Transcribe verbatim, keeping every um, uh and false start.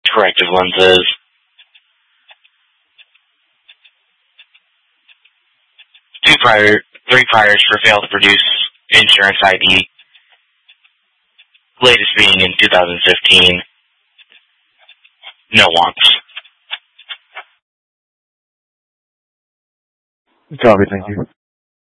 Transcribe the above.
corrective lenses. Two prior, three priors for failed to produce insurance I D. Latest being in two thousand fifteen. No wants. Copy, thank you.